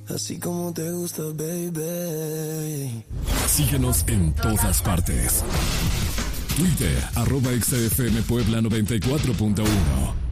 así como te gusta, baby. Síguenos en todas partes. Twitter, @XFM Puebla 94.1.